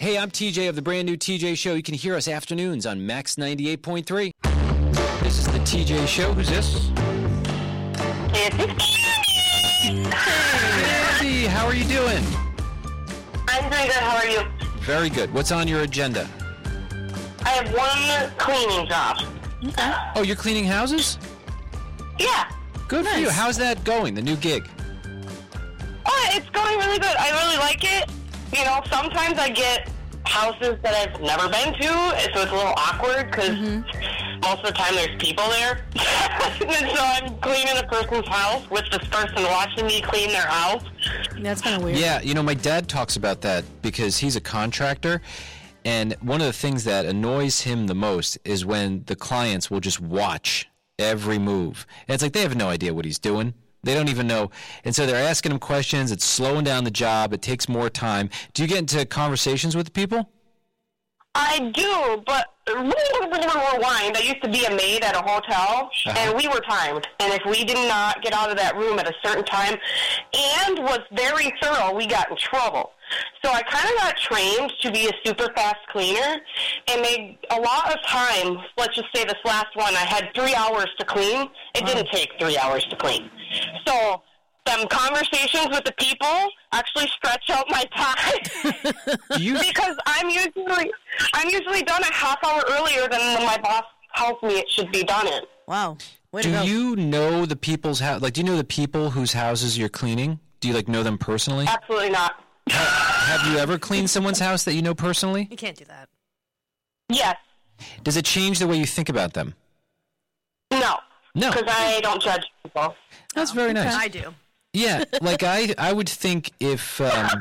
Hey, I'm TJ of the brand new TJ Show. You can hear us afternoons on Max 98.3. This is the TJ Show. Who's this? Hey, Andy. How are you doing? I'm doing good. How are you? Very good. What's on your agenda? I have one cleaning job. Oh, you're cleaning houses? Yeah. Good for you. How's that going, the new gig? Oh, it's going really good. I really like it. You know, sometimes I get houses that I've never been to, so it's a little awkward because most of the time there's people there. And so I'm cleaning a person's house with this person watching me clean their house. That's kind of weird. Yeah, you know, my dad talks about that because he's a contractor, and one of the things that annoys him the most is when the clients will just watch every move. And it's like they have no idea what he's doing. They don't even know. And so they're asking him questions. It's slowing down the job. It takes more time. Do you get into conversations with people? I do, but rewind. I used to be a maid at a hotel, and we were timed. And if we did not get out of that room at a certain time and was very thorough, we got in trouble. So I kind of got trained to be a super fast cleaner, and a lot of times, let's just say this last one, I had 3 hours to clean. It didn't take 3 hours to clean. So some conversations with the people actually stretch out my time because I'm usually done a half hour earlier than my boss tells me it should be done in. Wow. Do you know the people's house? Like, do you know the people whose houses you're cleaning? Do you know them personally? Absolutely not. Have you ever cleaned someone's house that you know personally? You can't do that. Yes. Does it change the way you think about them? No. No. Because I don't judge people. That's very nice. I do. Yeah, I would think if... I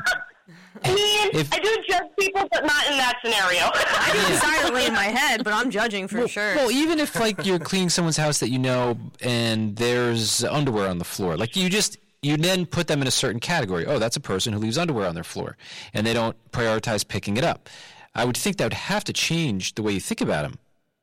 do judge people, but not in that scenario. I do it silently in my head, but I'm judging for sure. Well, even if, you're cleaning someone's house that you know and there's underwear on the floor, you then put them in a certain category. Oh, that's a person who leaves underwear on their floor, and they don't prioritize picking it up. I would think that would have to change the way you think about them.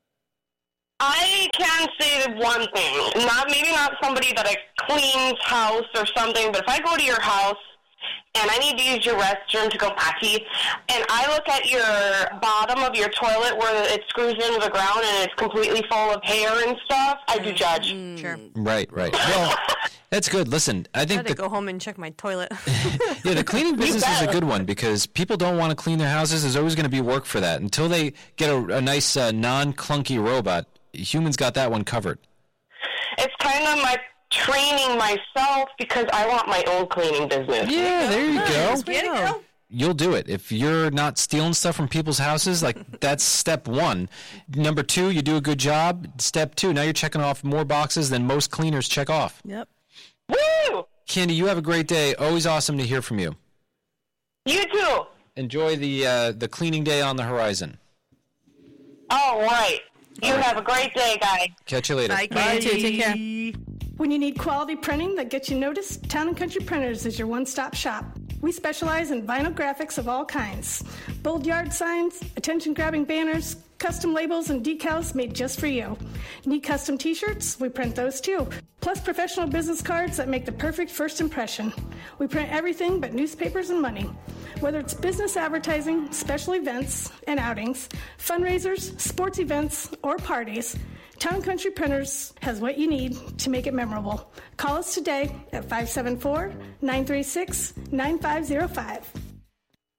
I can say one thing. Maybe not somebody that cleans house or something, but if I go to your house and I need to use your restroom to go potty, and I look at your bottom of your toilet where it screws into the ground and it's completely full of hair and stuff, I do judge. Sure. Right. Well, that's good. Listen, I think to go home and check my toilet. Yeah, the cleaning business is a good one because people don't want to clean their houses. There's always going to be work for that. Until they get a nice non-clunky robot, humans got that one covered. It's kind of my training myself because I want my own cleaning business. Yeah, there you go. Way to go. You'll do it. If you're not stealing stuff from people's houses, that's step one. Number two, you do a good job. Step two, now you're checking off more boxes than most cleaners check off. Yep. Woo! Candy, you have a great day. Always awesome to hear from you. You too. Enjoy the cleaning day on the horizon. All right. You have a great day, guys. Catch you later. Bye, Candy. Take care. When you need quality printing that gets you noticed, Town & Country Printers is your one-stop shop. We specialize in vinyl graphics of all kinds. Bold yard signs, attention-grabbing banners, custom labels and decals made just for you. Need custom t-shirts? We print those too. Plus professional business cards that make the perfect first impression. We print everything but newspapers and money. Whether it's business advertising, special events and outings, fundraisers, sports events, or parties, Town & Country Printers has what you need to make it memorable. Call us today at 574-936-9505.